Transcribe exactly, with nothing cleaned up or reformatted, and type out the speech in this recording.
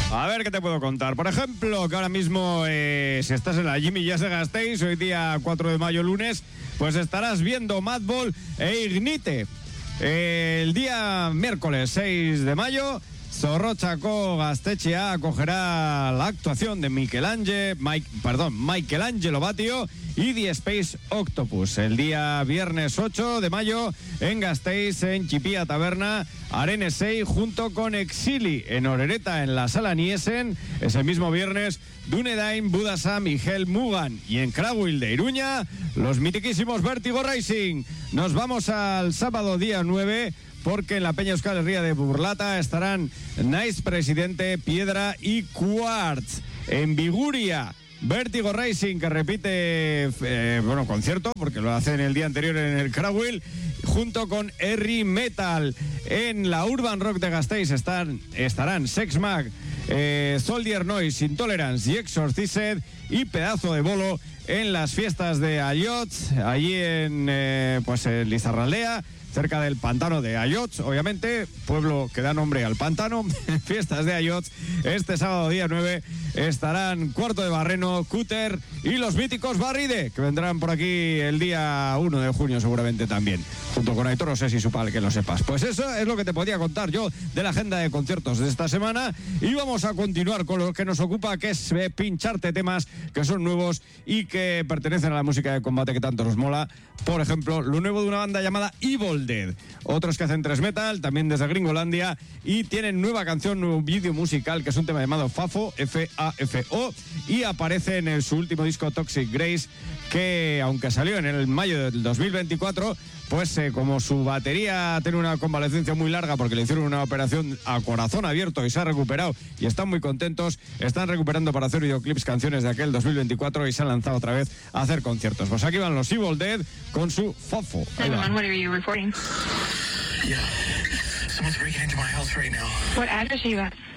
A ver qué te puedo contar. Por ejemplo, que ahora mismo, eh, si estás en la Jimmy Jazz de Gasteiz, hoy día cuatro de mayo, lunes, pues estarás viendo Madball e Ignite. Eh, el día miércoles seis de mayo, Zorrotzako Gaztetxea acogerá la actuación de Michelangelo, Mike, perdón, Michelangelo Batio y The Space Octopus. El día viernes ocho de mayo en Gasteiz, en Txipia Taberna, Arenesei junto con Exili en Orereta en la Sala Niesen. Ese mismo viernes, Dunedain, Budasam y Hell Mugan. Y en Cragwil de Iruña, los mitiquísimos Vertigo Racing. Nos vamos al sábado día nueve, porque en la Peña Euskal Herria de Burlata estarán Nice Presidente, Piedra y Quartz. En Viguria, Vertigo Racing, que repite eh, bueno, concierto, porque lo hacen el día anterior en el Cragwil, junto con Herri Metal. En la Urban Rock de Gasteiz están, estarán Sex Mag, eh, Soldier Noise, Intolerance y Exorcised, y Pedazo de Bolo en las fiestas de Ayot, allí en eh, pues en Lizarraldea, cerca del pantano de Ayot, obviamente, pueblo que da nombre al pantano. Fiestas de Ayot. Este sábado día nueve estarán Cuarto de Barreno, Cúter y los míticos Barride, que vendrán por aquí el día uno de junio seguramente también, junto con Aitor Osés y su pal, que lo sepas. Pues eso es lo que te podía contar yo de la agenda de conciertos de esta semana, y vamos a continuar con lo que nos ocupa, que es eh, pincharte temas que son nuevos y que pertenecen a la música de combate que tanto nos mola. Por ejemplo, lo nuevo de una banda llamada Evil Dead, otros que hacen tres metal, también desde Gringolandia, y tienen nueva canción, nuevo vídeo musical, que es un tema llamado Fafo, F A F O, y aparece en el, su último disco Toxic Grace, que aunque salió en el mayo del dos mil veinticuatro, pues eh, como su batería tiene una convalecencia muy larga porque le hicieron una operación a corazón abierto y se ha recuperado y están muy contentos, están recuperando para hacer videoclips canciones de aquel dos mil veinticuatro y se han lanzado otra vez a hacer conciertos. Pues aquí van los Evil Dead con su Fafo. What are you reporting? Yeah, someone's breaking into my house right now. What address are you at?